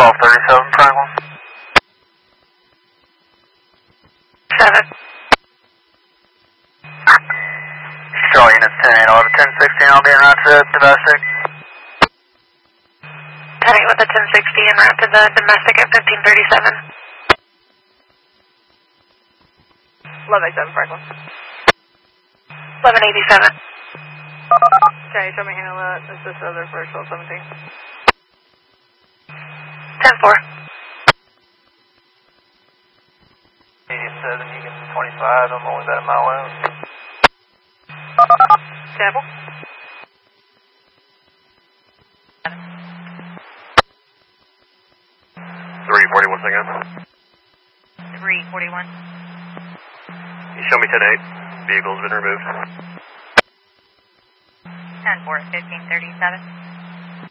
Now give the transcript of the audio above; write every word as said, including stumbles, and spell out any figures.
twelve thirty-seven, Franklin. seven. Charlie, units ten eight eleven, ten sixteen, I'll be en route to domestic. ten eight with the ten sixty en route to the domestic at fifteen thirty-seven. eleven eighty-seven, Franklin. eleven eighty-seven. Okay, show me handle that. Is this other for twelve seventeen? ten four. eighty-seven, you get twenty-five, I'm only about a mile out. Chapel? three forty-one again. three forty-one. You show me ten eight. Vehicle's been removed. ten four, fifteen thirty-seven.